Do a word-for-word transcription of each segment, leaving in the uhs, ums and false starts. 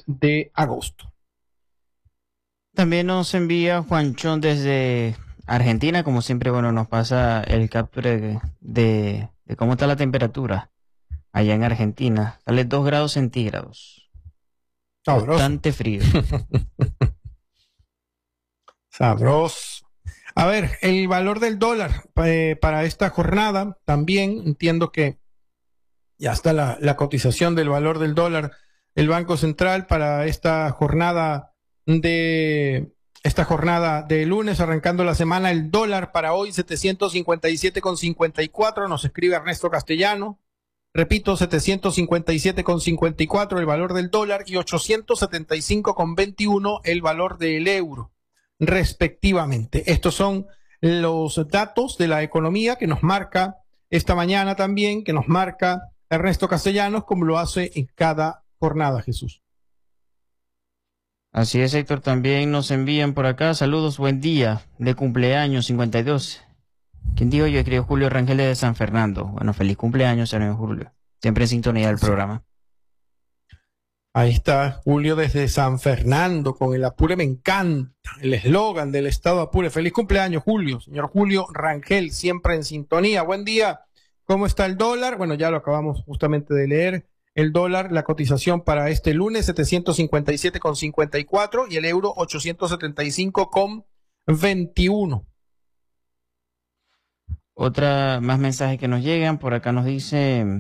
de agosto. También nos envía Juanchón desde Argentina, como siempre, bueno, nos pasa el capture de, de, de cómo está la temperatura allá en Argentina. Sale dos grados centígrados. Sabroso. Bastante frío. Sabroso. A ver, el valor del dólar eh, para esta jornada, también entiendo que ya está la, la cotización del valor del dólar. El Banco Central para esta jornada de esta jornada de lunes, arrancando la semana, el dólar para hoy setecientos cincuenta y siete con cincuenta y cuatro, nos escribe Ernesto Castellano. Repito, setecientos cincuenta y siete con cincuenta y cuatro el valor del dólar y ochocientos setenta y cinco con veintiuno el valor del euro, respectivamente. Estos son los datos de la economía que nos marca esta mañana también, que nos marca Ernesto Castellanos, como lo hace en cada jornada, Jesús. Así es, Héctor, también nos envían por acá, saludos, buen día, de cumpleaños cincuenta y dos. ¿Quién digo yo? Escribió Julio Rangel de San Fernando. Bueno, feliz cumpleaños, señor Julio. Siempre en sintonía del programa. Ahí está Julio desde San Fernando con el Apure me encanta, el eslogan del estado Apure. Feliz cumpleaños, Julio. Señor Julio Rangel, siempre en sintonía. Buen día. ¿Cómo está el dólar? Bueno, ya lo acabamos justamente de leer. El dólar, la cotización para este lunes, setecientos cincuenta y siete con cincuenta y cuatro y el euro ochocientos setenta y cinco con veintiuno. Otra más mensajes que nos llegan. Por acá nos dice: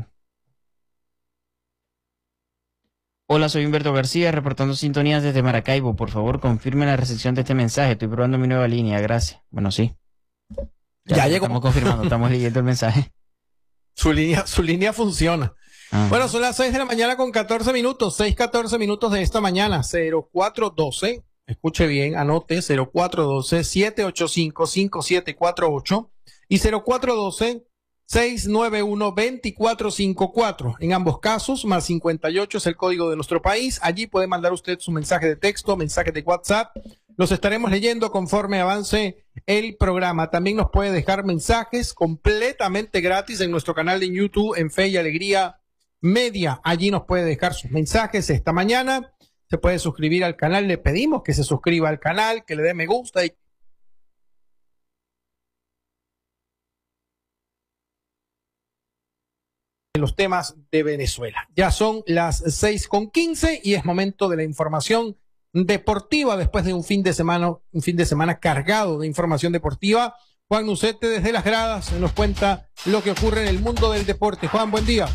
hola, soy Humberto García, reportando sintonías desde Maracaibo. Por favor, confirme la recepción de este mensaje. Estoy probando mi nueva línea. Gracias. Bueno, sí. Ya, ya llegó. Estamos confirmando, estamos leyendo el mensaje. Su línea, su línea funciona. Ajá. Bueno, son las seis de la mañana con catorce minutos, seis catorce minutos de esta mañana, cero cuatro doce, escuche bien, anote, cero cuatro doce, siete ocho cinco, cinco siete cuatro ocho y cero cuatro doce, seis nueve uno, dos cuatro cinco cuatro. En ambos casos, más cincuenta y ocho es el código de nuestro país. Allí puede mandar usted su mensaje de texto, mensaje de WhatsApp. Los estaremos leyendo conforme avance el programa. También nos puede dejar mensajes completamente gratis en nuestro canal de YouTube, en Fe y Alegría Media. Allí nos puede dejar sus mensajes esta mañana. Se puede suscribir al canal. Le pedimos que se suscriba al canal, que le dé me gusta y los temas de Venezuela. Ya son las seis con quince y es momento de la información deportiva después de un fin de semana, un fin de semana cargado de información deportiva. Juan Nucete desde las gradas nos cuenta lo que ocurre en el mundo del deporte. Juan, buen día.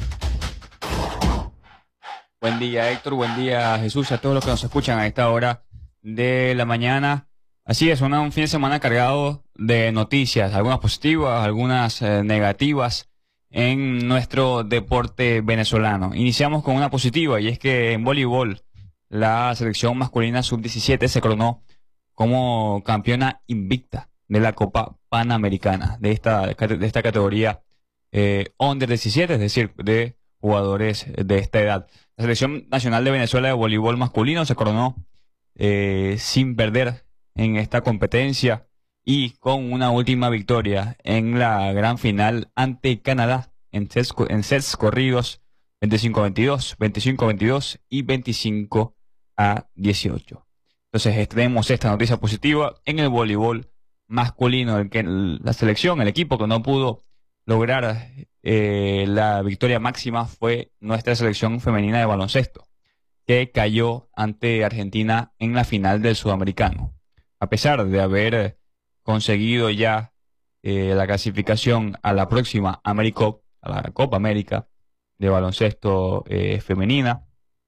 Buen día, Héctor. Buen día, Jesús, a todos los que nos escuchan a esta hora de la mañana. Así es, una, un fin de semana cargado de noticias, algunas positivas, algunas eh, negativas en nuestro deporte venezolano. Iniciamos con una positiva y es que en voleibol la selección masculina sub diecisiete se coronó como campeona invicta de la Copa Panamericana de esta, de esta categoría eh, under diecisiete, es decir, de jugadores de esta edad. La selección nacional de Venezuela de voleibol masculino se coronó eh, sin perder en esta competencia y con una última victoria en la gran final ante Canadá en sets, en sets corridos veinticinco a veintidós, veinticinco a veintidós y veinticinco a dieciocho. Entonces tenemos esta noticia positiva en el voleibol masculino, el que la selección, el equipo que no pudo lograr eh, la victoria máxima fue nuestra selección femenina de baloncesto, que cayó ante Argentina en la final del Sudamericano. A pesar de haber conseguido ya eh, la clasificación a la próxima AmeriCup, a la Copa América de baloncesto eh, femenina,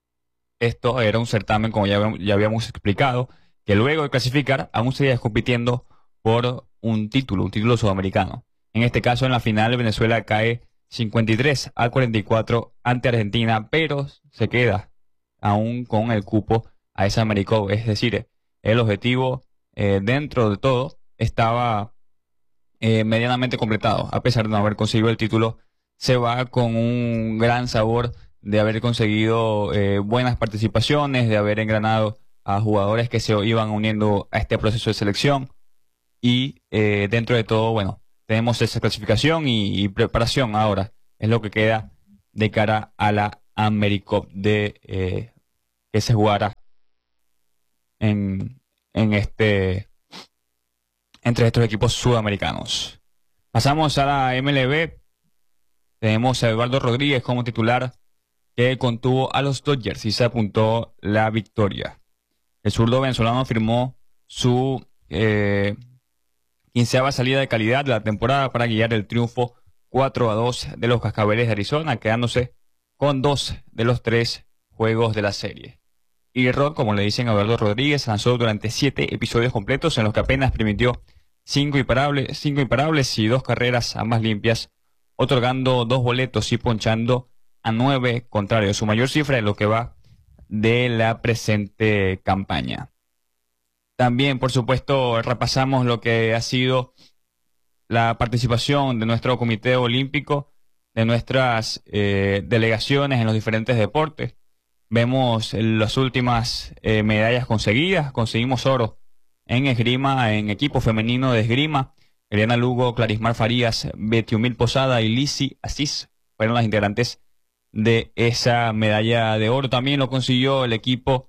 esto era un certamen, como ya, ya habíamos explicado, que luego de clasificar aún seguía compitiendo por un título, un título sudamericano. En este caso, en la final, Venezuela cae cincuenta y tres a cuarenta y cuatro ante Argentina, pero se queda aún con el cupo a esa AmeriCup. Es decir, el objetivo eh, dentro de todo estaba eh, medianamente completado. A pesar de no haber conseguido el título, se va con un gran sabor de haber conseguido eh, buenas participaciones, de haber engranado a jugadores que se iban uniendo a este proceso de selección. Y eh, dentro de todo, bueno, tenemos esa clasificación y, y preparación ahora. Es lo que queda de cara a la AmeriCup de, eh, que se jugará este, entre estos equipos sudamericanos. Pasamos a la M L B. Tenemos a Eduardo Rodríguez como titular, que contuvo a los Dodgers y se apuntó la victoria. El zurdo venezolano firmó su eh, quinceava salida de calidad de la temporada para guiar el triunfo cuatro a dos de los Cascabeles de Arizona, quedándose con dos de los tres juegos de la serie. Y Rod, como le dicen a Eduardo Rodríguez, lanzó durante siete episodios completos en los que apenas permitió cinco imparables, cinco imparables y dos carreras, ambas limpias, otorgando dos boletos y ponchando a nueve contrarios, su mayor cifra en lo que va de la presente campaña. También, por supuesto, repasamos lo que ha sido la participación de nuestro Comité Olímpico, de nuestras eh, delegaciones en los diferentes deportes. Vemos las últimas eh, medallas conseguidas. Conseguimos oro en esgrima, en equipo femenino de esgrima. Eliana Lugo, Clarismar Farías, Betiumil Posada y Lizzy Asís fueron las integrantes de esa medalla de oro. También lo consiguió el equipo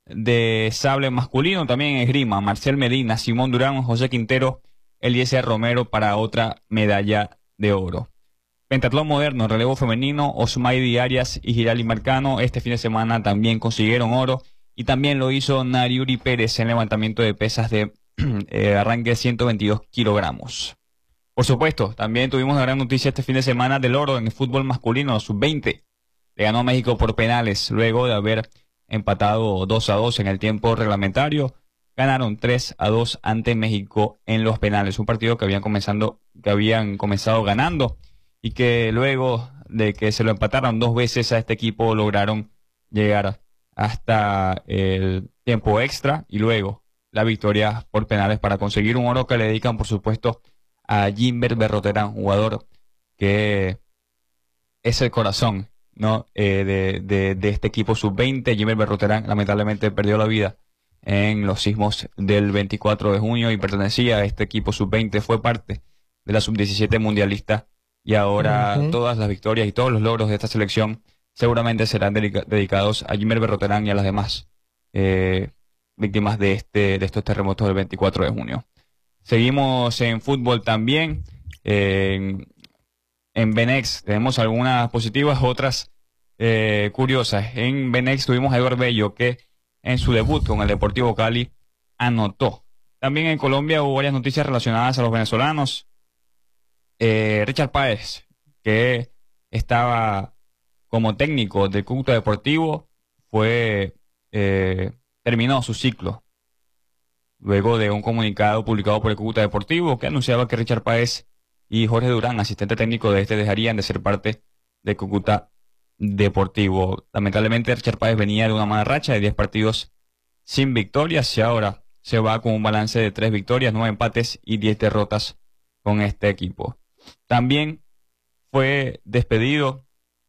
de sable masculino, también en esgrima. Marcel Medina, Simón Durán, José Quintero, Eliezer Romero para otra medalla de oro. Pentatlón moderno, relevo femenino, Osmaidi Arias y Girali Marcano este fin de semana también consiguieron oro, y también lo hizo Nariuri Pérez en levantamiento de pesas de eh, arranque de ciento veintidós kilogramos. Por supuesto, también tuvimos una gran noticia este fin de semana del oro en el fútbol masculino sub veinte. Le ganó a México por penales luego de haber empatado dos a dos en el tiempo reglamentario. Ganaron tres a dos ante México en los penales, un partido que habían comenzando, que habían comenzado ganando, y que luego de que se lo empataron dos veces a este equipo lograron llegar hasta el tiempo extra y luego la victoria por penales para conseguir un oro que le dedican, por supuesto, a Jimber Berroterán, jugador que es el corazón, ¿no? eh, de, de, de este equipo sub veinte. Jimber Berroterán lamentablemente perdió la vida en los sismos del veinticuatro de junio y pertenecía a este equipo sub veinte, fue parte de la sub diecisiete mundialista. Y ahora uh-huh. todas las victorias y todos los logros de esta selección seguramente serán dedica- dedicados a Jimmer Berroterán y a las demás eh, víctimas de este de estos terremotos del veinticuatro de junio. Seguimos en fútbol también. Eh, en Benex tenemos algunas positivas, otras eh, curiosas. En Benex tuvimos a Eduardo Bello, que en su debut con el Deportivo Cali anotó. También en Colombia hubo varias noticias relacionadas a los venezolanos. Eh, Richard Páez, que estaba como técnico del Cúcuta Deportivo, fue eh, terminó su ciclo luego de un comunicado publicado por el Cúcuta Deportivo que anunciaba que Richard Páez y Jorge Durán, asistente técnico de este, dejarían de ser parte del Cúcuta Deportivo. Lamentablemente Richard Páez venía de una mala racha de diez partidos sin victorias y ahora se va con un balance de tres victorias, nueve empates y diez derrotas con este equipo. También fue despedido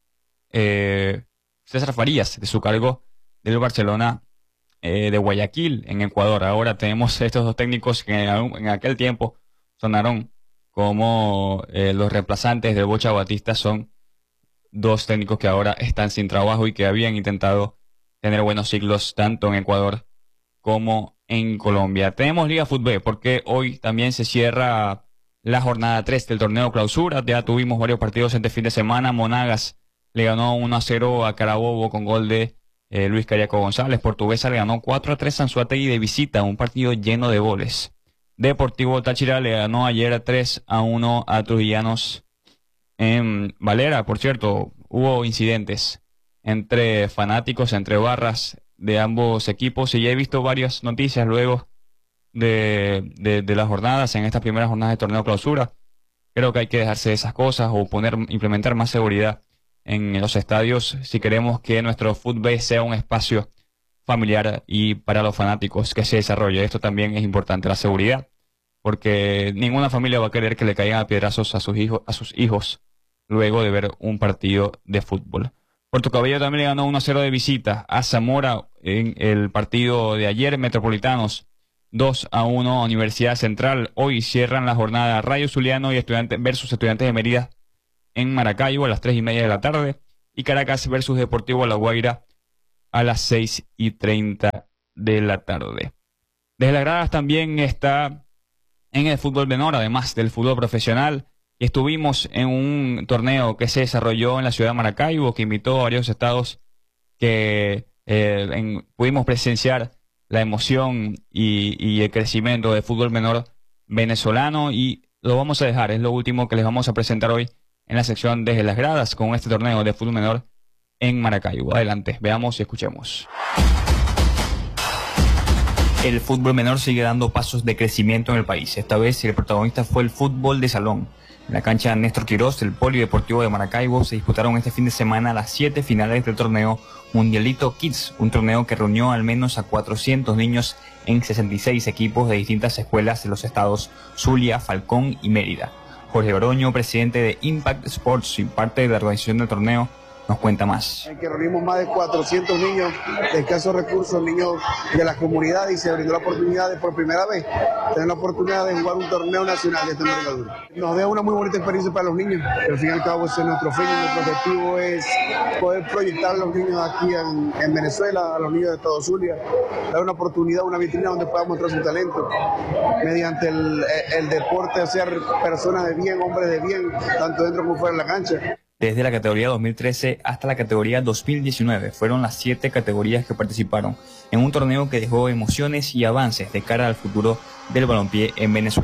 eh, César Farías de su cargo del Barcelona eh, de Guayaquil, en Ecuador. Ahora tenemos estos dos técnicos que en, en aquel tiempo sonaron como eh, los reemplazantes del Bocha Batista. Son dos técnicos que ahora están sin trabajo y que habían intentado tener buenos ciclos tanto en Ecuador como en Colombia. Tenemos Liga Fútbol porque hoy también se cierra la jornada tres del torneo clausura. Ya tuvimos varios partidos este fin de semana. Monagas le ganó uno a cero a Carabobo con gol de eh, Luis Cariaco González. Portuguesa le ganó cuatro a tres a Anzoátegui de visita, un partido lleno de goles. Deportivo Táchira le ganó ayer tres a uno a Trujillanos en Valera. Por cierto, hubo incidentes entre fanáticos, entre barras de ambos equipos, y ya he visto varias noticias luego De, de, de las jornadas, en estas primeras jornadas de torneo clausura. Creo que hay que dejarse de esas cosas o poner, implementar más seguridad en los estadios si queremos que nuestro fútbol sea un espacio familiar y para los fanáticos que se desarrolle. Esto también es importante, la seguridad, porque ninguna familia va a querer que le caigan a piedrazos a sus hijos, a sus hijos luego de ver un partido de fútbol. Puerto Cabello también le ganó uno a cero de visita a Zamora en el partido de ayer. Metropolitanos dos a uno a Universidad Central. Hoy cierran la jornada Rayo Zuliano y Estudiantes versus Estudiantes de Mérida en Maracaibo a las tres y media de la tarde. Y Caracas versus Deportivo La Guaira a las seis y treinta de la tarde. Desde las gradas también está en el fútbol menor, además del fútbol profesional. Estuvimos en un torneo que se desarrolló en la ciudad de Maracaibo, que invitó a varios estados, que eh, en, pudimos presenciar la emoción y, y el crecimiento del fútbol menor venezolano, y lo vamos a dejar, es lo último que les vamos a presentar hoy en la sección Desde las gradas con este torneo de fútbol menor en Maracaibo. Adelante, veamos y escuchemos. El fútbol menor sigue dando pasos de crecimiento en el país. Esta vez el protagonista fue el fútbol de salón. En la cancha Néstor Quirós del Polideportivo de Maracaibo se disputaron este fin de semana las siete finales del torneo Mundialito Kids, un torneo que reunió al menos a cuatrocientos niños en sesenta y seis equipos de distintas escuelas de los estados Zulia, Falcón y Mérida. Jorge Oroño, presidente de Impact Sports y parte de la organización del torneo, nos cuenta más. En que reunimos más de cuatrocientos niños de escasos recursos, niños de la comunidad, y se brindó la oportunidad de por primera vez tener la oportunidad de jugar un torneo nacional de esta envergadura. Nos deja una muy bonita experiencia para los niños, que al fin y al cabo ese es nuestro fin, nuestro objetivo es poder proyectar a los niños aquí en, en Venezuela, a los niños de todo Zulia, dar una oportunidad, una vitrina donde puedan mostrar su talento, mediante el, el deporte, hacer personas de bien, hombres de bien, tanto dentro como fuera de la cancha. Desde la categoría dos mil trece hasta la categoría dos mil diecinueve fueron las siete categorías que participaron en un torneo que dejó emociones y avances de cara al futuro del balompié en Venezuela.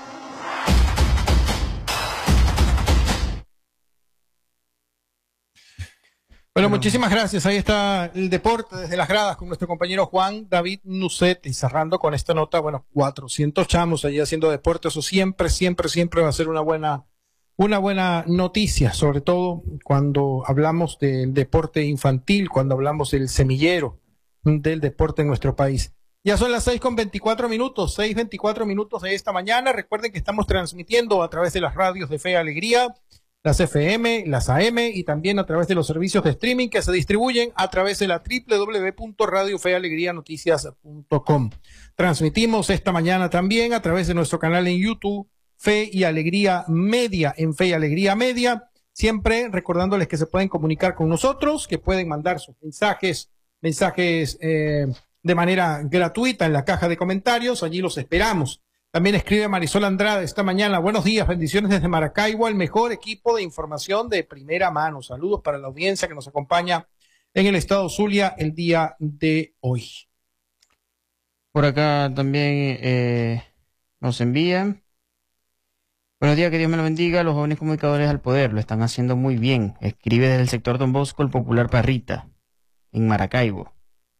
Bueno, muchísimas gracias. Ahí está el deporte desde las gradas con nuestro compañero Juan David Nucet. Y cerrando con esta nota, bueno, cuatrocientos chamos allí haciendo deporte. Eso siempre, siempre, siempre va a ser una buena... Una buena noticia, sobre todo cuando hablamos del deporte infantil, cuando hablamos del semillero del deporte en nuestro país. Ya son las seis con veinticuatro minutos, seis veinticuatro minutos de esta mañana. Recuerden que estamos transmitiendo a través de las radios de Fe y Alegría, las F M, las A M y también a través de los servicios de streaming que se distribuyen a través de la doble u doble u doble u punto radio fe alegría noticias punto com. Transmitimos esta mañana también a través de nuestro canal en YouTube, Fe y Alegría Media, en Fe y Alegría Media, siempre recordándoles que se pueden comunicar con nosotros, que pueden mandar sus mensajes, mensajes eh, de manera gratuita en la caja de comentarios, allí los esperamos. También escribe Marisol Andrade esta mañana: buenos días, bendiciones desde Maracaibo, el mejor equipo de información de primera mano. Saludos para la audiencia que nos acompaña en el estado Zulia el día de hoy. Por acá también eh, nos envían: buenos días, que Dios me lo bendiga. Los jóvenes comunicadores al poder lo están haciendo muy bien. Escribe desde el sector Don Bosco, el popular Parrita, en Maracaibo.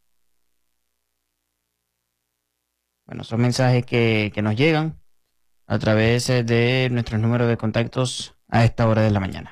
Bueno, son mensajes que, que nos llegan a través de nuestros números de contactos a esta hora de la mañana.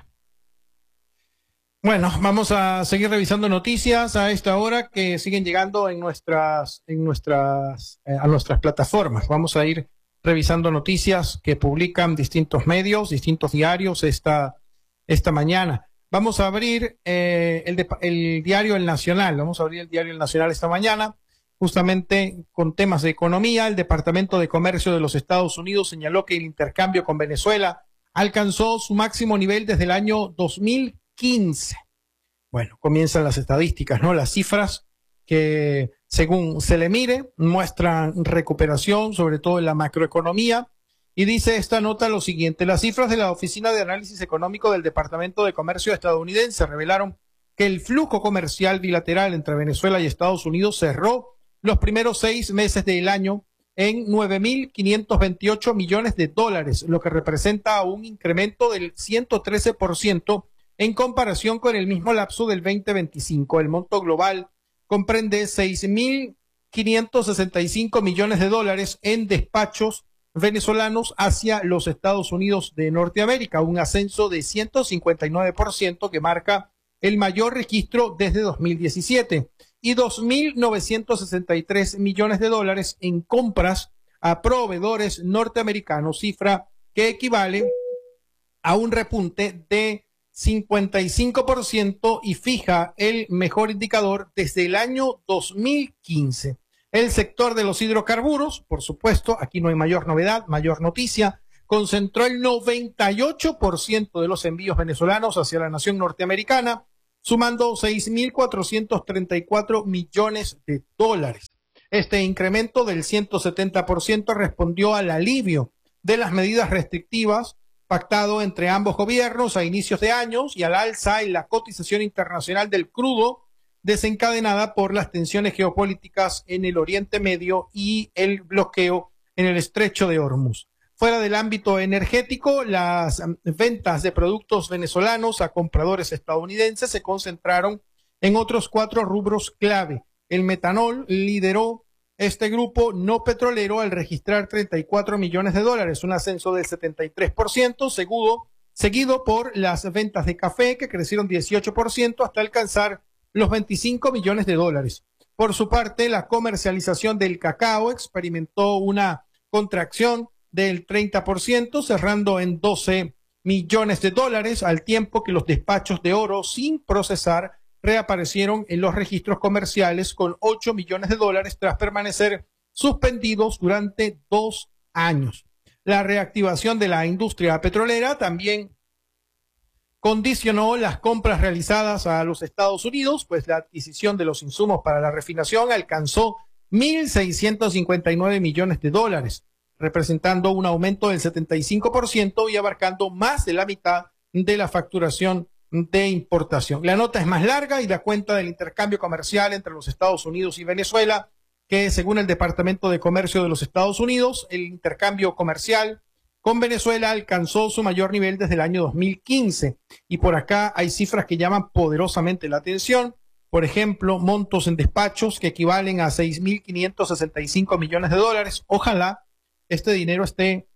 Bueno, vamos a seguir revisando noticias a esta hora que siguen llegando en nuestras, en nuestras, eh, a nuestras plataformas. Vamos a ir revisando noticias que publican distintos medios, distintos diarios esta, esta mañana. Vamos a abrir eh, el, de, el diario El Nacional, vamos a abrir el diario El Nacional esta mañana, justamente con temas de economía. El Departamento de Comercio de los Estados Unidos señaló que el intercambio con Venezuela alcanzó su máximo nivel desde el año dos mil quince. Bueno, comienzan las estadísticas, ¿no? Las cifras que, según se le mire, muestran recuperación, sobre todo en la macroeconomía, y dice esta nota lo siguiente: las cifras de la Oficina de Análisis Económico del Departamento de Comercio estadounidense revelaron que el flujo comercial bilateral entre Venezuela y Estados Unidos cerró los primeros seis meses del año en nueve mil quinientos veintiocho millones de dólares, lo que representa un incremento del ciento trece por ciento en comparación con el mismo lapso del veinte veinticinco. El monto global comprende seis mil quinientos sesenta y cinco millones de dólares en despachos venezolanos hacia los Estados Unidos de Norteamérica, un ascenso de ciento cincuenta y nueve por ciento que marca el mayor registro desde dos mil diecisiete, y dos mil novecientos sesenta y tres millones de dólares en compras a proveedores norteamericanos, cifra que equivale a un repunte de cincuenta y cinco por ciento y fija el mejor indicador desde el año dos mil quince. El sector de los hidrocarburos, por supuesto, aquí no hay mayor novedad, mayor noticia, concentró el noventa y ocho por ciento de los envíos venezolanos hacia la nación norteamericana, sumando seis mil cuatrocientos treinta y cuatro millones de dólares. Este incremento del ciento setenta por ciento respondió al alivio de las medidas restrictivas pactado entre ambos gobiernos a inicios de años y al alza en la cotización internacional del crudo desencadenada por las tensiones geopolíticas en el Oriente Medio y el bloqueo en el Estrecho de Hormuz. Fuera del ámbito energético, las ventas de productos venezolanos a compradores estadounidenses se concentraron en otros cuatro rubros clave. El metanol lideró este grupo no petrolero al registrar treinta y cuatro millones de dólares, un ascenso del setenta y tres por ciento, seguido, seguido por las ventas de café, que crecieron dieciocho por ciento hasta alcanzar los veinticinco millones de dólares. Por su parte, la comercialización del cacao experimentó una contracción del treinta por ciento, cerrando en doce millones de dólares, al tiempo que los despachos de oro sin procesar reaparecieron en los registros comerciales con ocho millones de dólares tras permanecer suspendidos durante dos años. La reactivación de la industria petrolera también condicionó las compras realizadas a los Estados Unidos, pues la adquisición de los insumos para la refinación alcanzó mil seiscientos cincuenta y nueve millones de dólares, representando un aumento del setenta y cinco por ciento y abarcando más de la mitad de la facturación de importación. La nota es más larga y da cuenta del intercambio comercial entre los Estados Unidos y Venezuela, que según el Departamento de Comercio de los Estados Unidos, el intercambio comercial con Venezuela alcanzó su mayor nivel desde el año dos mil quince. Y por acá hay cifras que llaman poderosamente la atención. Por ejemplo, montos en despachos que equivalen a seis mil quinientos sesenta y cinco millones de dólares. Ojalá este dinero esté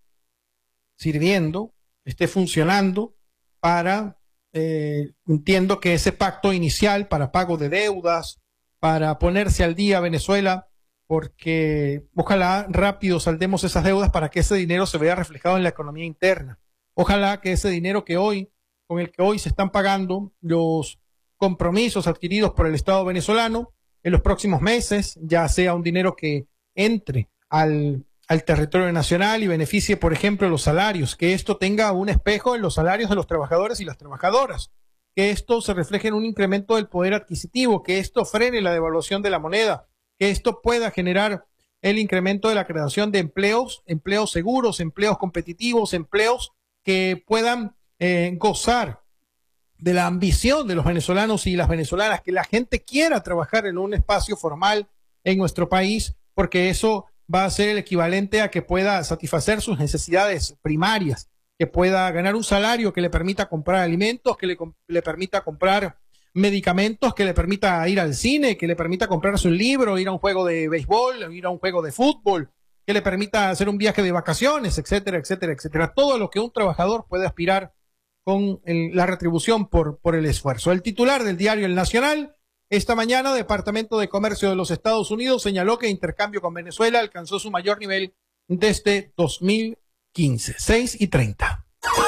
sirviendo, esté funcionando para... Eh, entiendo que ese pacto inicial para pago de deudas, para ponerse al día Venezuela, porque ojalá rápido saldemos esas deudas para que ese dinero se vea reflejado en la economía interna. Ojalá que ese dinero que hoy, con el que hoy se están pagando los compromisos adquiridos por el Estado venezolano, en los próximos meses ya sea un dinero que entre al al territorio nacional y beneficie, por ejemplo, los salarios, que esto tenga un espejo en los salarios de los trabajadores y las trabajadoras, que esto se refleje en un incremento del poder adquisitivo, que esto frene la devaluación de la moneda, que esto pueda generar el incremento de la creación de empleos, empleos seguros, empleos competitivos, empleos que puedan eh, gozar de la ambición de los venezolanos y las venezolanas, que la gente quiera trabajar en un espacio formal en nuestro país, porque eso va a ser el equivalente a que pueda satisfacer sus necesidades primarias, que pueda ganar un salario que le permita comprar alimentos, que le, le permita comprar medicamentos, que le permita ir al cine, que le permita comprarse un libro, ir a un juego de béisbol, ir a un juego de fútbol, que le permita hacer un viaje de vacaciones, etcétera, etcétera, etcétera. Todo lo que un trabajador puede aspirar con el, la retribución por, por el esfuerzo. El titular del diario El Nacional: esta mañana, Departamento de Comercio de los Estados Unidos señaló que intercambio con Venezuela alcanzó su mayor nivel desde dos mil quince. seis y treinta.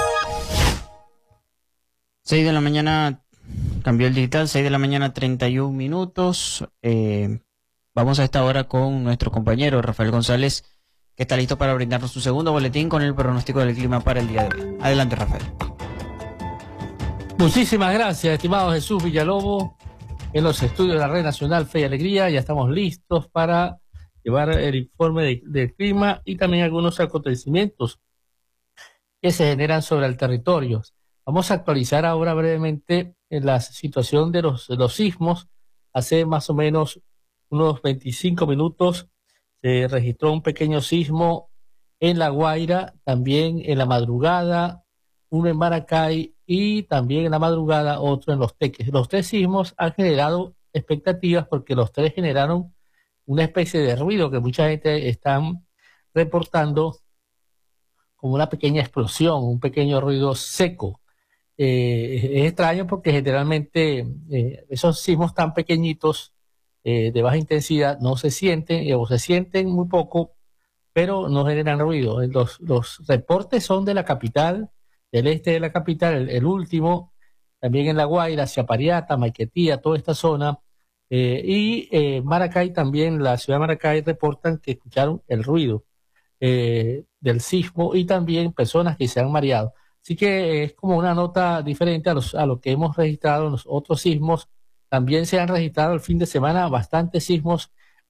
seis de la mañana, cambió el digital, seis de la mañana, treinta y un minutos. Eh, vamos a esta hora con nuestro compañero Rafael González, que está listo para brindarnos su segundo boletín con el pronóstico del clima para el día de hoy. Adelante, Rafael. Muchísimas gracias, estimado Jesús Villalobos. En los estudios de la Red Nacional Fe y Alegría ya estamos listos para llevar el informe de, del clima y también algunos acontecimientos que se generan sobre el territorio. Vamos a actualizar ahora brevemente la situación de los, de los sismos. Hace más o menos unos veinticinco minutos se registró un pequeño sismo en La Guaira, también en la madrugada, uno en Maracay y también en la madrugada otro en Los Teques. Los tres sismos han generado expectativas porque los tres generaron una especie de ruido que mucha gente está reportando como una pequeña explosión, un pequeño ruido seco. Eh, es extraño porque generalmente eh, esos sismos tan pequeñitos eh, de baja intensidad no se sienten eh, o se sienten muy poco, pero no generan ruido. Los, los reportes son de la capital, del este de la capital, el, el último, también en La Guaira, Ciapariata, Maiquetía, toda esta zona, eh, y eh, Maracay también, la ciudad de Maracay reportan que escucharon el ruido eh, del sismo y también personas que se han mareado. Así que es como una nota diferente a, los, a lo que hemos registrado en los otros sismos. También se han registrado el fin de semana bastantes sismos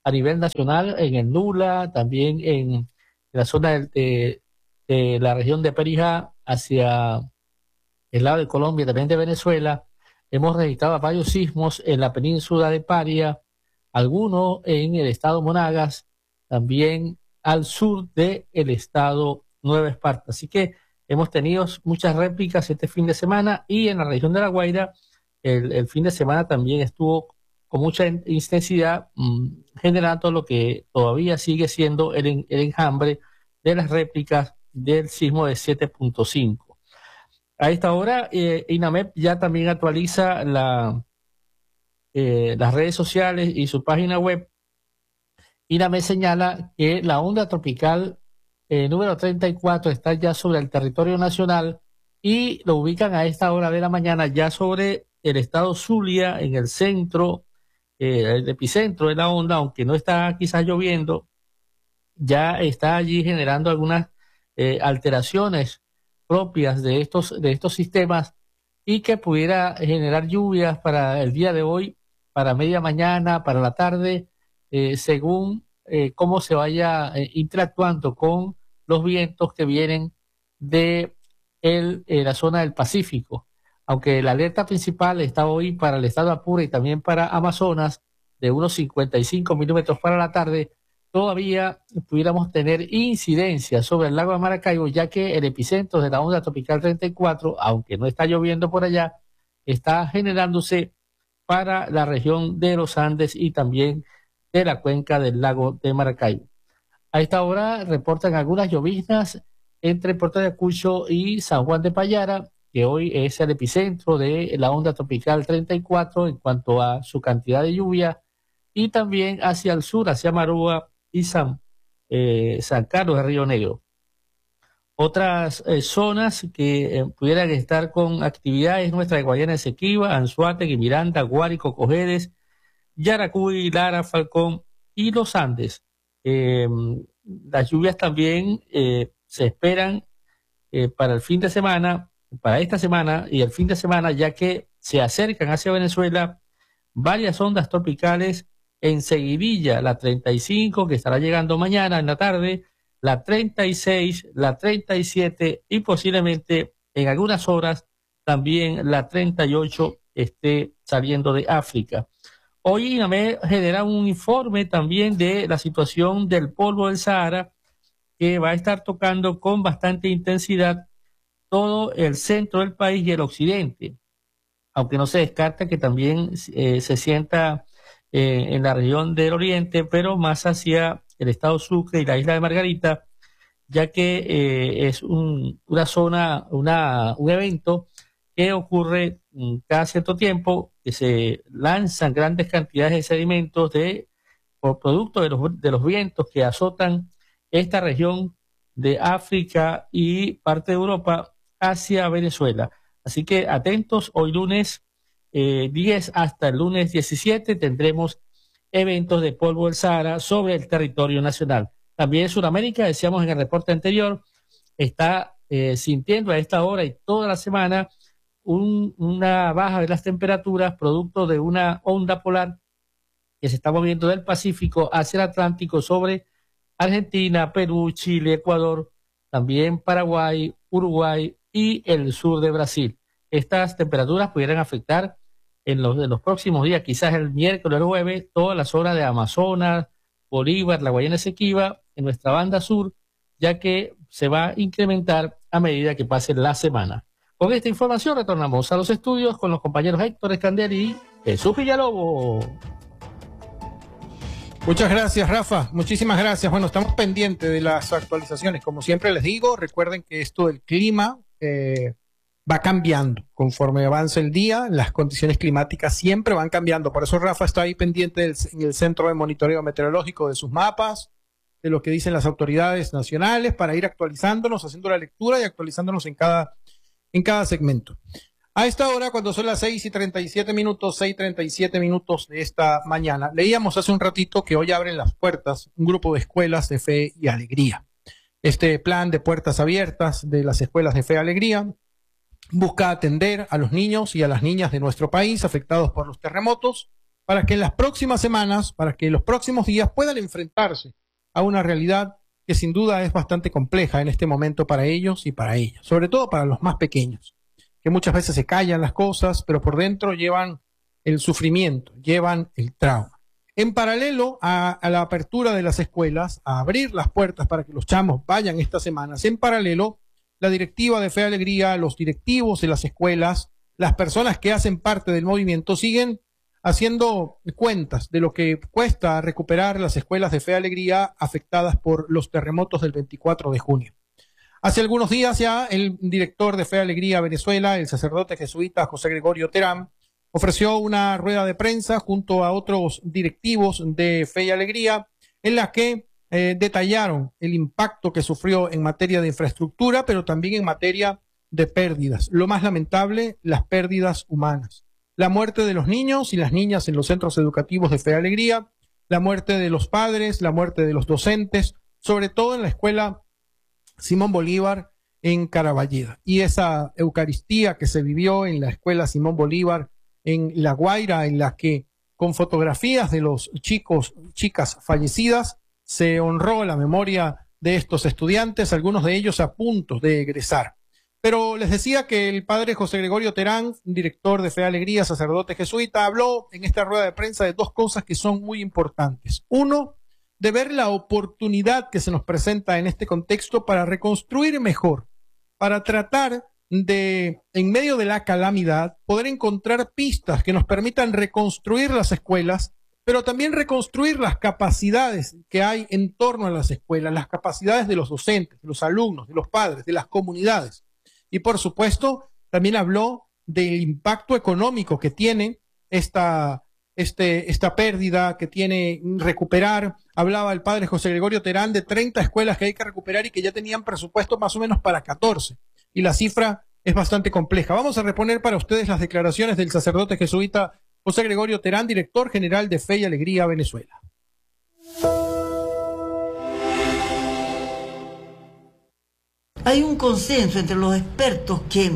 a nivel nacional, en el Nula, también en la zona de, de la región de Perijá hacia el lado de Colombia, también de Venezuela. Hemos registrado varios sismos en la península de Paria, algunos en el estado Monagas, también al sur del estado Nueva Esparta. Así que hemos tenido muchas réplicas este fin de semana, y en la región de La Guaira el, el fin de semana también estuvo con mucha intensidad, mmm, generando lo que todavía sigue siendo el, el enjambre de las réplicas del sismo de siete punto cinco. A esta hora, eh, INAMEP ya también actualiza la, eh, las redes sociales y su página web. INAMEP señala que la onda tropical eh, número treinta y cuatro está ya sobre el territorio nacional, y lo ubican a esta hora de la mañana ya sobre el estado Zulia, en el centro, eh, el epicentro de la onda, aunque no está quizás lloviendo, ya está allí generando algunas eh, alteraciones propias de estos, de estos sistemas, y que pudiera generar lluvias para el día de hoy, para media mañana, para la tarde, eh, según eh, cómo se vaya eh, interactuando con los vientos que vienen de el, eh, la zona del Pacífico. Aunque la alerta principal está hoy para el estado Apure y también para Amazonas, de unos cincuenta y cinco milímetros para la tarde, todavía pudiéramos tener incidencia sobre el lago de Maracaibo, ya que el epicentro de la onda tropical treinta y cuatro, aunque no está lloviendo por allá, está generándose para la región de los Andes y también de la cuenca del lago de Maracaibo. A esta hora reportan algunas lloviznas entre Puerto Ayacucho y San Juan de Payara, que hoy es el epicentro de la onda tropical treinta y cuatro en cuanto a su cantidad de lluvia, y también hacia el sur, hacia Marúa y San, eh, San Carlos de Río Negro. Otras eh, zonas que eh, pudieran estar con actividades nuestra de Guayana Esequiba, Anzoátegui, Miranda, Guárico, Cojedes, Yaracuy, Lara, Falcón y los Andes. Eh, las lluvias también eh, se esperan eh, para el fin de semana, para esta semana y el fin de semana, ya que se acercan hacia Venezuela varias ondas tropicales en seguidilla, la treinta y cinco, que estará llegando mañana en la tarde, la treinta y seis, la treinta y siete y posiblemente en algunas horas también la treinta y ocho esté saliendo de África. Hoy INAMED genera un informe también de la situación del polvo del Sahara, que va a estar tocando con bastante intensidad todo el centro del país y el occidente, aunque no se descarta que también eh, se sienta eh, en la región del oriente, pero más hacia el estado Sucre y la isla de Margarita, ya que eh, es un, una zona, una, un evento que ocurre mm, cada cierto tiempo, que se lanzan grandes cantidades de sedimentos de, por producto de los, de los vientos que azotan esta región de África y parte de Europa hacia Venezuela. Así que atentos, hoy lunes eh, diez hasta el lunes diecisiete tendremos eventos de polvo del Sahara sobre el territorio nacional. También Sudamérica, decíamos en el reporte anterior, está eh, sintiendo a esta hora y toda la semana un, una baja de las temperaturas producto de una onda polar que se está moviendo del Pacífico hacia el Atlántico sobre Argentina, Perú, Chile, Ecuador, también Paraguay, Uruguay y el sur de Brasil. Estas temperaturas pudieran afectar en los, en los próximos días, quizás el miércoles o el jueves, todas las zonas de Amazonas, Bolívar, la Guayana Esequiba, en nuestra banda sur, ya que se va a incrementar a medida que pase la semana. Con esta información retornamos a los estudios con los compañeros Héctor Escandel y Jesús Villalobos. Muchas gracias, Rafa. Muchísimas gracias. Bueno, estamos pendientes de las actualizaciones. Como siempre les digo, recuerden que esto del clima eh, va cambiando conforme avanza el día. Las condiciones climáticas siempre van cambiando. Por eso Rafa está ahí pendiente del, en el Centro de Monitoreo Meteorológico de sus mapas, de lo que dicen las autoridades nacionales, para ir actualizándonos, haciendo la lectura y actualizándonos en cada, en cada segmento. A esta hora, cuando son las seis y treinta y siete minutos, seis y treinta y siete minutos de esta mañana, leíamos hace un ratito que hoy abren las puertas un grupo de escuelas de fe y alegría. Este plan de puertas abiertas de las escuelas de fe y alegría busca atender a los niños y a las niñas de nuestro país afectados por los terremotos para que en las próximas semanas, para que los próximos días puedan enfrentarse a una realidad que sin duda es bastante compleja en este momento para ellos y para ellas, sobre todo para los más pequeños, que muchas veces se callan las cosas, pero por dentro llevan el sufrimiento, llevan el trauma. En paralelo a, a la apertura de las escuelas, a abrir las puertas para que los chamos vayan estas semanas, en paralelo, la directiva de Fe y Alegría, los directivos de las escuelas, las personas que hacen parte del movimiento siguen haciendo cuentas de lo que cuesta recuperar las escuelas de Fe y Alegría afectadas por los terremotos del veinticuatro de junio. Hace algunos días ya el director de Fe y Alegría Venezuela, el sacerdote jesuita José Gregorio Terán, ofreció una rueda de prensa junto a otros directivos de Fe y Alegría en la que eh, detallaron el impacto que sufrió en materia de infraestructura, pero también en materia de pérdidas. Lo más lamentable, las pérdidas humanas. La muerte de los niños y las niñas en los centros educativos de Fe y Alegría, la muerte de los padres, la muerte de los docentes, sobre todo en la escuela Simón Bolívar en Caraballeda. Y esa Eucaristía que se vivió en la escuela Simón Bolívar en La Guaira, en la que con fotografías de los chicos, chicas fallecidas, se honró la memoria de estos estudiantes, algunos de ellos a punto de egresar. Pero les decía que el padre José Gregorio Terán, director de Fe y Alegría, sacerdote jesuita, habló en esta rueda de prensa de dos cosas que son muy importantes. Uno, de ver la oportunidad que se nos presenta en este contexto para reconstruir mejor, para tratar de, en medio de la calamidad, poder encontrar pistas que nos permitan reconstruir las escuelas, pero también reconstruir las capacidades que hay en torno a las escuelas, las capacidades de los docentes, de los alumnos, de los padres, de las comunidades. Y por supuesto, también habló del impacto económico que tiene esta, este, esta pérdida, que tiene recuperar. Hablaba el padre José Gregorio Terán de treinta escuelas que hay que recuperar y que ya tenían presupuesto más o menos para catorce. Y la cifra es bastante compleja. Vamos a reponer para ustedes las declaraciones del sacerdote jesuita José Gregorio Terán, director general de Fe y Alegría Venezuela. Hay un consenso entre los expertos que,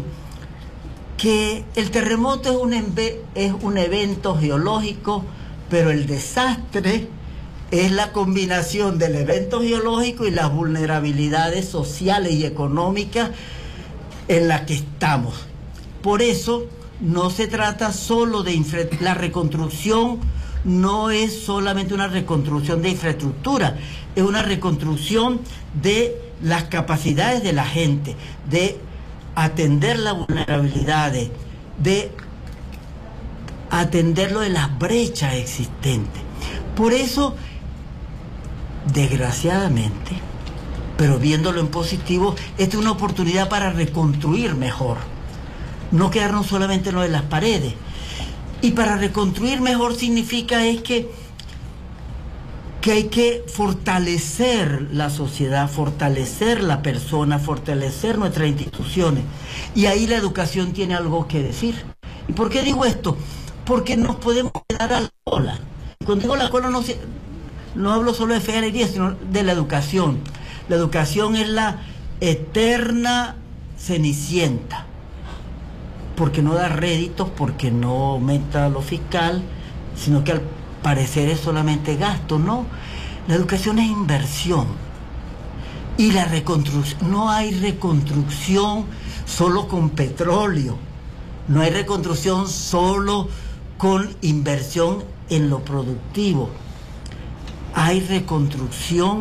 que el terremoto es un, es un evento geológico, pero el desastre es la combinación del evento geológico y las vulnerabilidades sociales y económicas en las que estamos. Por eso no se trata solo de infra... la reconstrucción no es solamente una reconstrucción de infraestructura, es una reconstrucción de las capacidades de la gente, de atender las vulnerabilidades, de atender lo de las brechas existentes. Por eso, desgraciadamente, pero viéndolo en positivo, esta es una oportunidad para reconstruir mejor, no quedarnos solamente en lo de las paredes. Y para reconstruir mejor significa es que que hay que fortalecer la sociedad, fortalecer la persona, fortalecer nuestras instituciones. Y ahí la educación tiene algo que decir. ¿Y por qué digo esto? Porque nos podemos quedar a la cola. Cuando digo la cola no, no hablo solo de Fe y Alegría, sino de la educación. La educación es la eterna cenicienta, porque no da réditos, porque no aumenta lo fiscal, sino que al parecer es solamente gasto. No, la educación es inversión. Y la reconstrucción, no hay reconstrucción solo con petróleo, no hay reconstrucción solo con inversión en lo productivo, hay reconstrucción.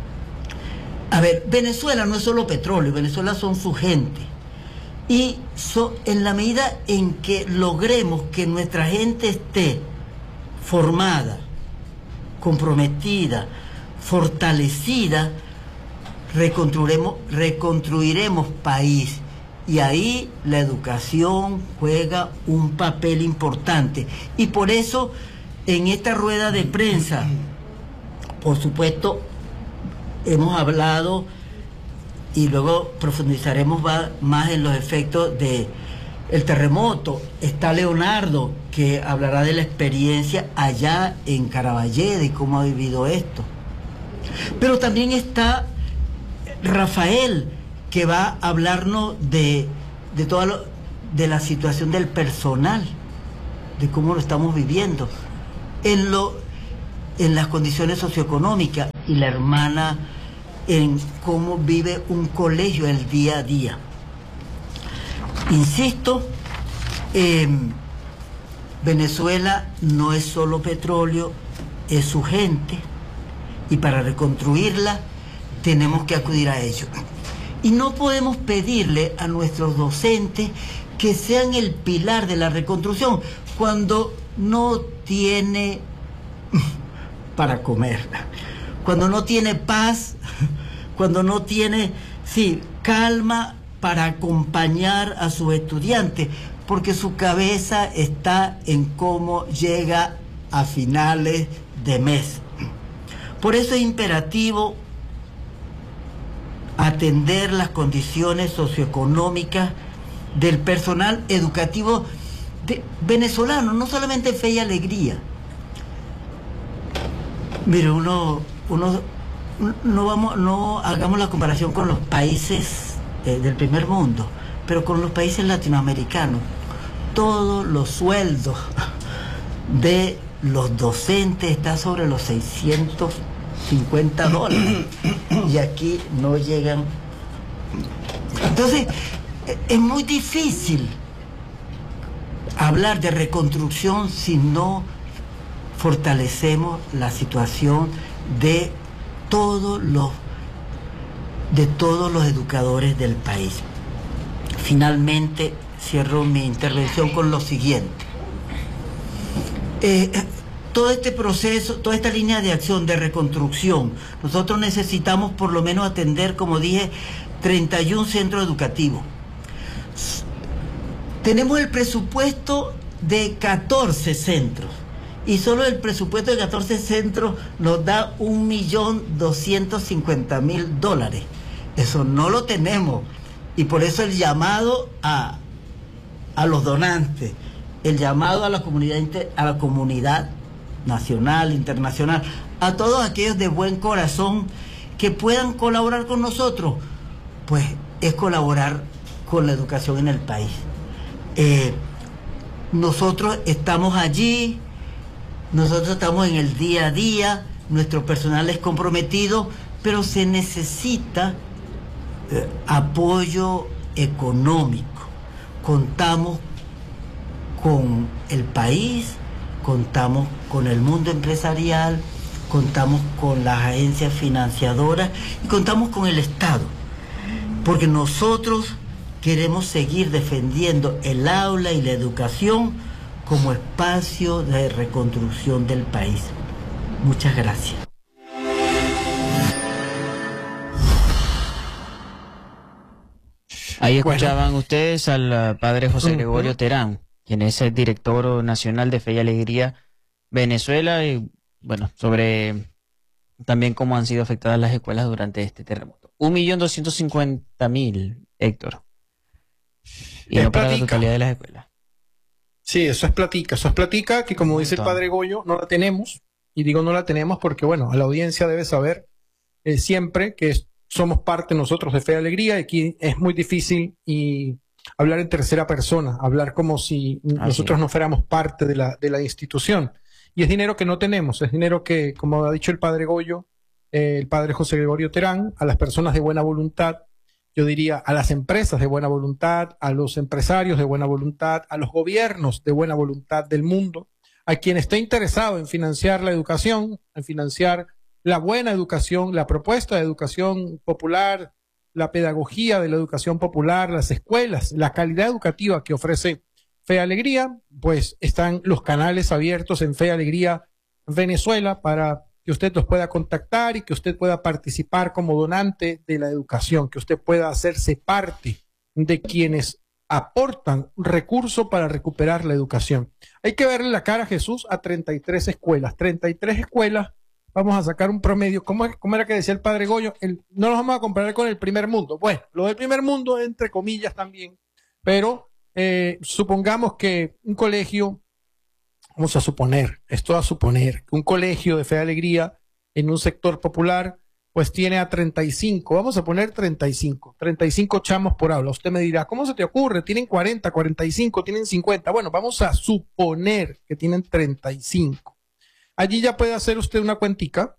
A ver, Venezuela no es solo petróleo, Venezuela son su gente. Y so, en la medida en que logremos que nuestra gente esté formada, comprometida, fortalecida, reconstruiremos, reconstruiremos país. Y ahí la educación juega un papel importante. Y por eso, en esta rueda de prensa, por supuesto, hemos hablado y luego profundizaremos más en los efectos de el terremoto. Está Leonardo, que hablará de la experiencia allá en Caraballeda y cómo ha vivido esto. Pero también está Rafael, que va a hablarnos de, de toda lo, de la situación del personal, de cómo lo estamos viviendo. en, lo, en las condiciones socioeconómicas y la hermana en cómo vive un colegio el día a día. Insisto, eh, Venezuela no es solo petróleo, es su gente, y para reconstruirla tenemos que acudir a ello. Y no podemos pedirle a nuestros docentes que sean el pilar de la reconstrucción cuando no tiene para comer, cuando no tiene paz, cuando no tiene, sí, calma para acompañar a sus estudiantes, porque su cabeza está en cómo llega a finales de mes. Por eso es imperativo atender las condiciones socioeconómicas del personal educativo de, venezolano, no solamente Fe y Alegría. Mire, uno, uno no vamos, no hagamos la comparación con los países eh, del primer mundo, pero con los países latinoamericanos. Todos los sueldos de los docentes están sobre los seiscientos cincuenta dólares y aquí no llegan. Entonces es muy difícil hablar de reconstrucción si no fortalecemos la situación de todos los de todos los educadores del país. Finalmente cierro mi intervención con lo siguiente. Eh, todo este proceso, toda esta línea de acción de reconstrucción, nosotros necesitamos por lo menos atender, como dije, treinta y un centros educativos. Tenemos el presupuesto de catorce centros y solo el presupuesto de catorce centros nos da un millón doscientos cincuenta mil dólares. Eso no lo tenemos y por eso el llamado a, a los donantes, el llamado a la comunidad a la comunidad nacional, internacional, a todos aquellos de buen corazón que puedan colaborar con nosotros, pues es colaborar con la educación en el país. Eh, nosotros estamos allí, nosotros estamos en el día a día, nuestro personal es comprometido, pero se necesita eh, apoyo económico. Contamos con el país, contamos con el mundo empresarial, contamos con las agencias financiadoras y contamos con el Estado, porque nosotros queremos seguir defendiendo el aula y la educación como espacio de reconstrucción del país. Muchas gracias. Ahí escuchaban ustedes al padre José Gregorio Terán, quien es el director nacional de Fe y Alegría Venezuela, y bueno, sobre también cómo han sido afectadas las escuelas durante este terremoto. Un millón doscientos cincuenta mil, Héctor. Y es no para platica. la totalidad de las escuelas. Sí, eso es platica, eso es platica que, como dice el padre Goyo, no la tenemos, y digo no la tenemos porque, bueno, a la audiencia debe saber eh, siempre que es, somos parte nosotros de Fe y Alegría, y aquí es muy difícil y hablar en tercera persona, hablar como si Así nosotros es. no fuéramos parte de la, de la institución. Y es dinero que no tenemos, es dinero que, como ha dicho el padre Goyo, eh, el padre José Gregorio Terán, a las personas de buena voluntad, yo diría a las empresas de buena voluntad, a los empresarios de buena voluntad, a los gobiernos de buena voluntad del mundo, a quien esté interesado en financiar la educación, en financiar la buena educación, la propuesta de educación popular, la pedagogía de la educación popular, las escuelas, la calidad educativa que ofrece Fe y Alegría, pues están los canales abiertos en Fe y Alegría Venezuela para que usted los pueda contactar y que usted pueda participar como donante de la educación, que usted pueda hacerse parte de quienes aportan recursos para recuperar la educación. Hay que verle la cara a Jesús a treinta y tres escuelas. treinta y tres escuelas, vamos a sacar un promedio. ¿Cómo, cómo era que decía el padre Goyo? El, no nos vamos a comparar con el primer mundo. Bueno, lo del primer mundo, entre comillas también, pero eh, supongamos que un colegio, vamos a suponer, esto a suponer, que un colegio de Fe y Alegría en un sector popular, pues tiene a treinta y cinco, vamos a poner treinta y cinco, treinta y cinco chamos por aula. Usted me dirá, ¿cómo se te ocurre? Tienen cuarenta, cuarenta y cinco, tienen cincuenta. Bueno, vamos a suponer que tienen treinta y cinco. allí ya puede hacer usted una cuentica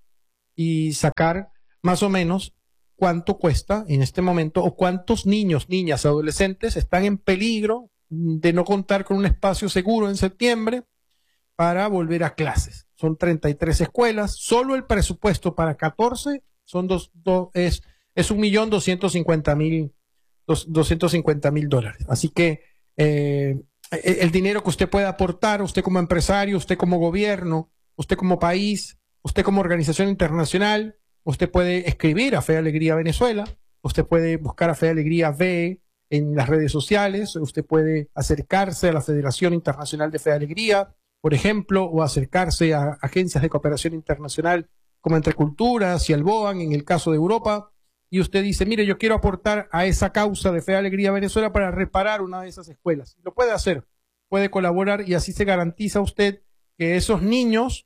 y sacar más o menos cuánto cuesta en este momento o cuántos niños, niñas, adolescentes están en peligro de no contar con un espacio seguro en septiembre para volver a clases. Son treinta y tres escuelas, solo el presupuesto para catorce son dos, dos, es, es un millón doscientos cincuenta mil, doscientos cincuenta mil dólares. Así que eh, el dinero que usted puede aportar, usted como empresario, usted como gobierno, usted como país, usted como organización internacional, usted puede escribir a Fe y Alegría Venezuela, usted puede buscar a Fe y Alegría V en las redes sociales, usted puede acercarse a la Federación Internacional de Fe y Alegría, por ejemplo, o acercarse a agencias de cooperación internacional como Entre Culturas y el BOAN en el caso de Europa, y usted dice, mire, yo quiero aportar a esa causa de Fe y Alegría Venezuela para reparar una de esas escuelas. Lo puede hacer, puede colaborar y así se garantiza usted que esos niños,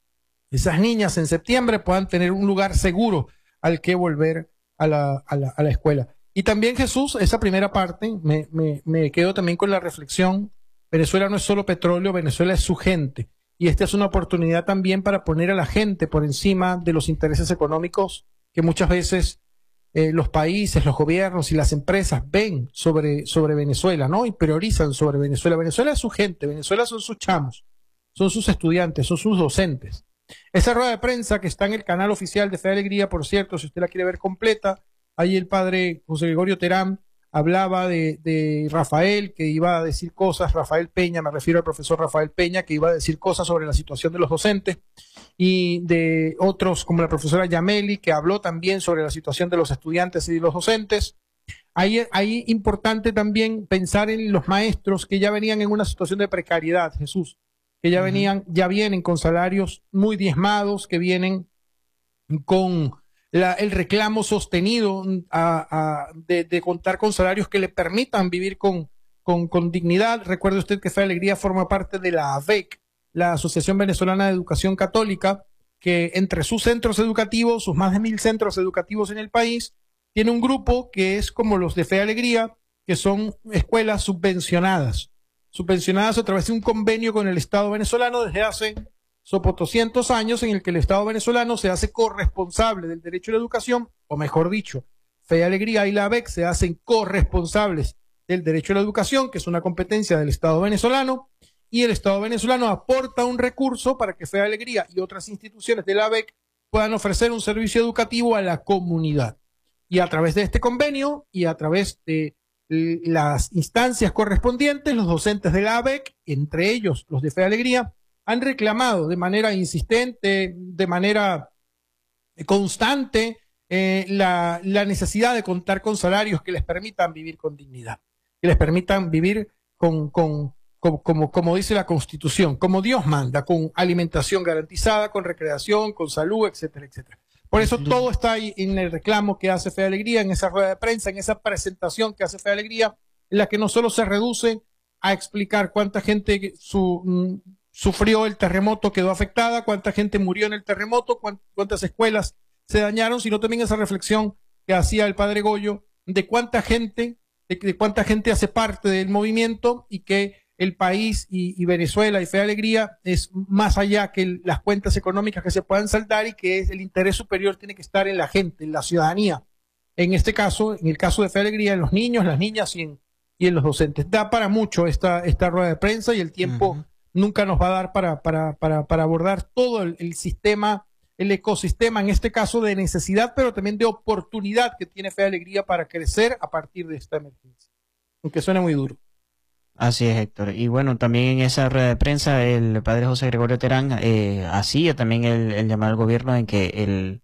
esas niñas en septiembre puedan tener un lugar seguro al que volver a la, a la, a la escuela. Y también, Jesús, esa primera parte, me, me, me quedo también con la reflexión, Venezuela no es solo petróleo, Venezuela es su gente. Y esta es una oportunidad también para poner a la gente por encima de los intereses económicos que muchas veces eh, los países, los gobiernos y las empresas ven sobre, sobre Venezuela, ¿no? Y priorizan sobre Venezuela. Venezuela es su gente, Venezuela son sus chamos, son sus estudiantes, son sus docentes. Esa rueda de prensa que está en el canal oficial de Fe y Alegría, por cierto, si usted la quiere ver completa, ahí el padre José Gregorio Terán hablaba de, de Rafael, que iba a decir cosas, Rafael Peña, me refiero al profesor Rafael Peña, que iba a decir cosas sobre la situación de los docentes, y de otros como la profesora Yameli, que habló también sobre la situación de los estudiantes y de los docentes. Ahí es importante también pensar en los maestros que ya venían en una situación de precariedad, Jesús, que ya venían, ya vienen con salarios muy diezmados, que vienen con la, el reclamo sostenido a, a, de, de contar con salarios que le permitan vivir con, con, con dignidad. Recuerde usted que Fe y Alegría forma parte de la A V E C, la Asociación Venezolana de Educación Católica, que entre sus centros educativos, sus más de mil centros educativos en el país, tiene un grupo que es como los de Fe y Alegría, que son escuelas subvencionadas. subvencionadas a través de un convenio con el Estado venezolano desde hace sopotoscientos años, en el que el Estado venezolano se hace corresponsable del derecho a la educación, o mejor dicho, Fe y Alegría y la A V E C se hacen corresponsables del derecho a la educación, que es una competencia del Estado venezolano, y el Estado venezolano aporta un recurso para que Fe y Alegría y otras instituciones de la A V E C puedan ofrecer un servicio educativo a la comunidad. Y a través de este convenio y a través de las instancias correspondientes, los docentes de la A V E C, entre ellos los de Fe y Alegría, han reclamado de manera insistente, de manera constante, eh, la, la necesidad de contar con salarios que les permitan vivir con dignidad, que les permitan vivir con, con, con como, como dice la Constitución, como Dios manda, con alimentación garantizada, con recreación, con salud, etcétera, etcétera. Por eso todo está ahí en el reclamo que hace Fe y Alegría, en esa rueda de prensa, en esa presentación que hace Fe y Alegría, en la que no solo se reduce a explicar cuánta gente su, mm, sufrió el terremoto, quedó afectada, cuánta gente murió en el terremoto, cuántas escuelas se dañaron, sino también esa reflexión que hacía el padre Goyo de cuánta gente, de, de cuánta gente hace parte del movimiento y que el país y, y Venezuela y Fe y Alegría es más allá que el, las cuentas económicas que se puedan saldar, y que es el interés superior tiene que estar en la gente, en la ciudadanía. En este caso, en el caso de Fe y Alegría, en los niños, las niñas y en, y en los docentes. Da para mucho esta, esta rueda de prensa, y el tiempo uh-huh. nunca nos va a dar para, para, para, para abordar todo el, el sistema, el ecosistema, en este caso de necesidad, pero también de oportunidad que tiene Fe y Alegría para crecer a partir de esta emergencia. Aunque suene muy duro. Así es, Héctor. Y bueno, también en esa rueda de prensa el padre José Gregorio Terán eh, hacía también el, el llamado al gobierno en que el,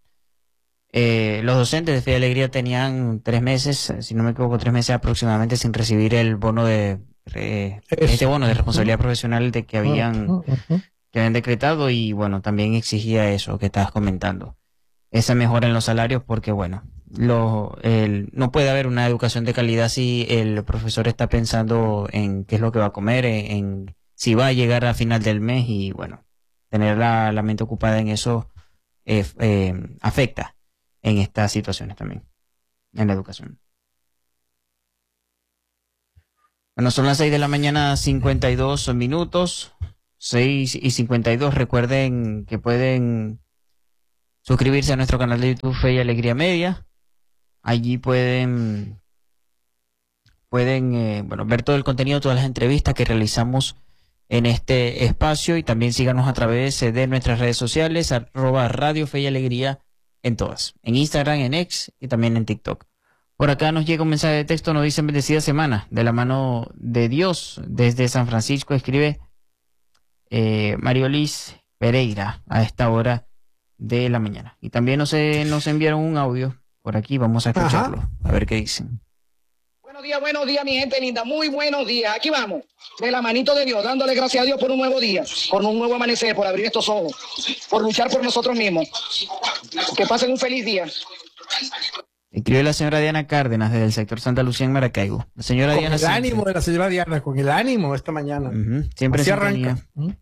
eh, los docentes de Fe y Alegría tenían tres meses, si no me equivoco, tres meses aproximadamente sin recibir el bono de eh, este bono de responsabilidad uh-huh. profesional de que habían, uh-huh. que habían decretado, y bueno, también exigía eso que estabas comentando, esa mejora en los salarios, porque bueno, Lo, el, no puede haber una educación de calidad si el profesor está pensando en qué es lo que va a comer, en, en si va a llegar a final del mes, y bueno, tener la, la mente ocupada en eso eh, eh, afecta en estas situaciones también, en la educación. Bueno, son las seis de la mañana, cincuenta y dos minutos. seis y cincuenta y dos. Recuerden que pueden suscribirse a nuestro canal de YouTube Fe y Alegría Media. Allí pueden, pueden eh, bueno, ver todo el contenido, todas las entrevistas que realizamos en este espacio, y también síganos a través de nuestras redes sociales, arroba Radio Fe y Alegría en todas, en Instagram, en X y también en TikTok. Por acá nos llega un mensaje de texto, nos dice: bendecida semana, de la mano de Dios. Desde San Francisco escribe eh, Mariolis Pereira a esta hora de la mañana. Y también nos, eh, nos enviaron un audio por aquí, vamos a escucharlo. Ajá. A ver qué dicen. Buenos días, buenos días, mi gente linda, muy buenos días. Aquí vamos, de la manito de Dios, dándole gracias a Dios por un nuevo día, por un nuevo amanecer, por abrir estos ojos, por luchar por nosotros mismos. Que pasen un feliz día. Escribe la señora Diana Cárdenas desde el sector Santa Lucía en Maracaibo. La señora con Diana el ánimo siempre. de la señora Diana, con el ánimo esta mañana. Uh-huh. Siempre Así en sintonía. arranca. ¿Mm?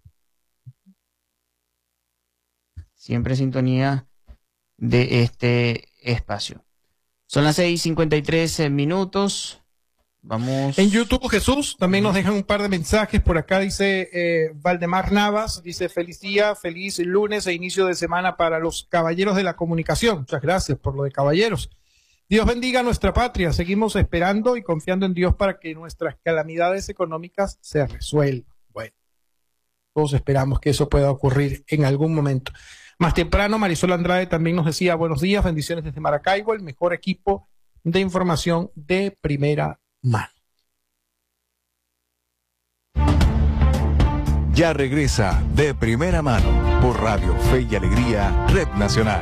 Siempre en sintonía de este espacio. Son las seis y cincuenta y tres minutos. Vamos. En YouTube, Jesús, también nos dejan un par de mensajes. Por acá dice eh, Valdemar Navas, dice: feliz día, feliz lunes e inicio de semana para los caballeros de la comunicación. Muchas gracias por lo de caballeros. Dios bendiga a nuestra patria. Seguimos esperando y confiando en Dios para que nuestras calamidades económicas se resuelvan. Bueno, todos esperamos que eso pueda ocurrir en algún momento. Más temprano, Marisol Andrade también nos decía: buenos días, bendiciones desde Maracaibo, el mejor equipo de información de primera mano. Ya regresa De Primera Mano por Radio Fe y Alegría, Red Nacional.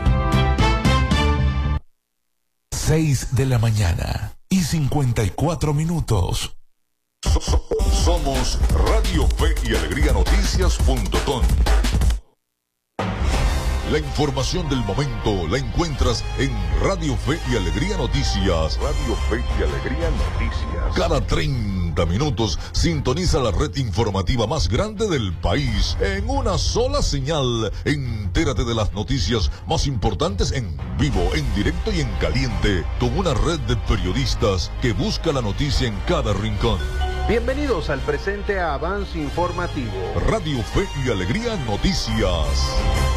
seis de la mañana y cincuenta y cuatro minutos. Somos Radio Fe y Alegría Noticias punto com. La información del momento la encuentras en Radio Fe y Alegría Noticias. Radio Fe y Alegría Noticias. Cada treinta minutos sintoniza la red informativa más grande del país en una sola señal. Entérate de las noticias más importantes en vivo, en directo y en caliente, con una red de periodistas que busca la noticia en cada rincón. Bienvenidos al presente avance informativo. Radio Fe y Alegría Noticias.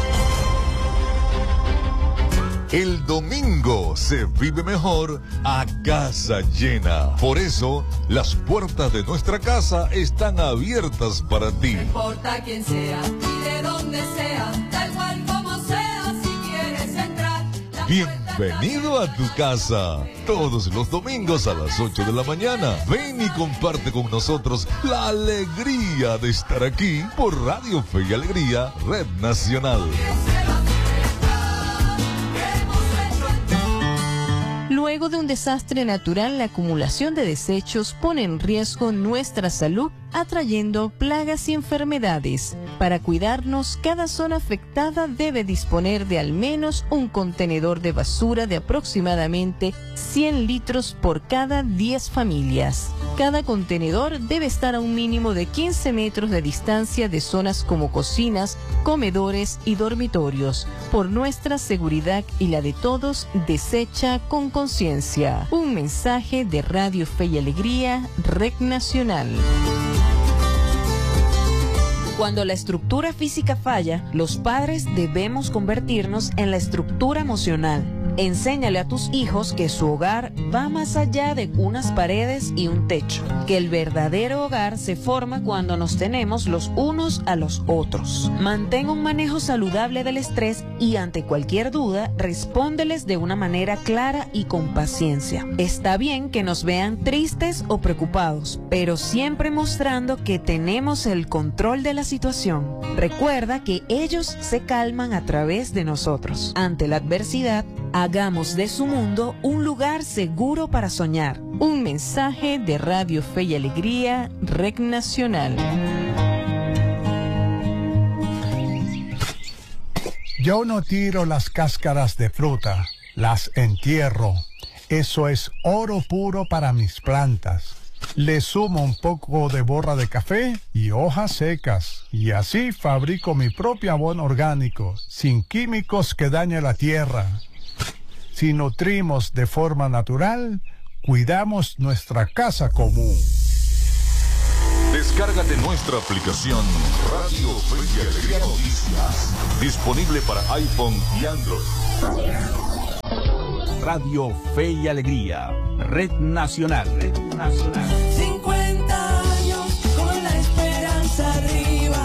El domingo se vive mejor a casa llena. Por eso, las puertas de nuestra casa están abiertas para ti. No importa quién sea y de dónde sea, tal cual como sea, si quieres entrar. Bienvenido a tu casa. Todos los domingos a las ocho de la mañana. Ven y comparte con nosotros la alegría de estar aquí por Radio Fe y Alegría, Red Nacional. Luego de un desastre natural, la acumulación de desechos pone en riesgo nuestra salud, atrayendo plagas y enfermedades. Para cuidarnos, cada zona afectada debe disponer de al menos un contenedor de basura de aproximadamente cien litros por cada diez familias. Cada contenedor debe estar a un mínimo de quince metros de distancia de zonas como cocinas, comedores y dormitorios. Por nuestra seguridad y la de todos, desecha con conciencia. Un mensaje de Radio Fe y Alegría, Red Nacional. Cuando la estructura física falla, los padres debemos convertirnos en la estructura emocional. Enséñale a tus hijos que su hogar va más allá de unas paredes y un techo, que el verdadero hogar se forma cuando nos tenemos los unos a los otros. Mantén un manejo saludable del estrés y ante cualquier duda, respóndeles de una manera clara y con paciencia. Está bien que nos vean tristes o preocupados, pero siempre mostrando que tenemos el control de la situación. Recuerda que ellos se calman a través de nosotros. Ante la adversidad, hagamos de su mundo un lugar seguro para soñar. Un mensaje de Radio Fe y Alegría, Red Nacional. Yo no tiro las cáscaras de fruta, las entierro. Eso es oro puro para mis plantas. Le sumo un poco de borra de café y hojas secas, y así fabrico mi propio abono orgánico, sin químicos que dañen la tierra. Si nutrimos de forma natural, cuidamos nuestra casa común. Descarga Descárgate nuestra aplicación Radio Fe y Alegría Noticias. Disponible para iPhone y Android. Radio Fe y Alegría. Red Nacional. Red Nacional. cincuenta años con la esperanza arriba.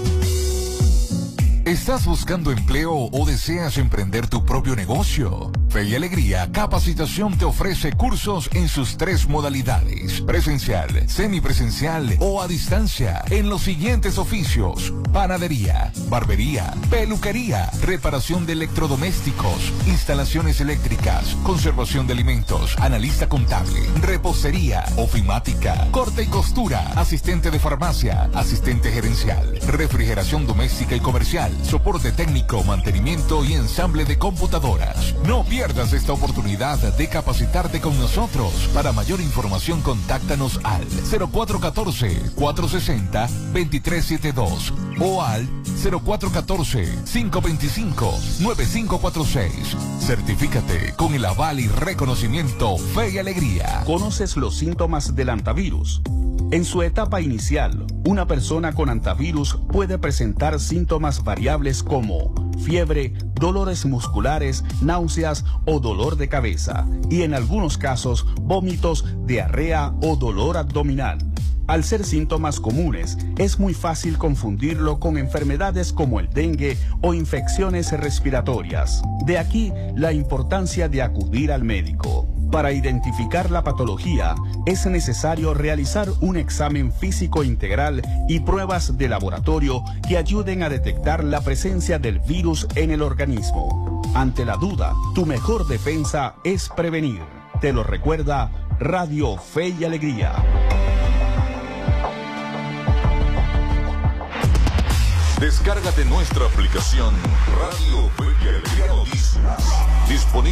¿Estás buscando empleo o deseas emprender tu propio negocio? Fe y Alegría Capacitación te ofrece cursos en sus tres modalidades: presencial, semipresencial o a distancia, en los siguientes oficios: panadería, barbería, peluquería, reparación de electrodomésticos, instalaciones eléctricas, conservación de alimentos, analista contable, repostería, ofimática, corte y costura, asistente de farmacia, asistente gerencial, refrigeración doméstica y comercial, soporte técnico, mantenimiento y ensamble de computadoras. No pierdas esta oportunidad de capacitarte con nosotros. Para mayor información, contáctanos al cero cuatro uno cuatro, cuatro seis cero, dos tres siete dos o al cero cuatro uno cuatro, cinco dos cinco, nueve cinco cuatro seis. Certifícate con el aval y reconocimiento Fe y Alegría. ¿Conoces los síntomas del antivirus? En su etapa inicial, una persona con antivirus puede presentar síntomas variables como fiebre, dolores musculares, náuseas o dolor de cabeza, y en algunos casos vómitos, diarrea o dolor abdominal. Al ser síntomas comunes, es muy fácil confundirlo con enfermedades como el dengue o infecciones respiratorias. De aquí la importancia de acudir al médico. Para identificar la patología, es necesario realizar un examen físico integral y pruebas de laboratorio que ayuden a detectar la presencia del virus en el organismo. Ante la duda, tu mejor defensa es prevenir. Te lo recuerda Radio Fe y Alegría. Descárgate nuestra aplicación Radio Fe y Alegría Noticias. Disponible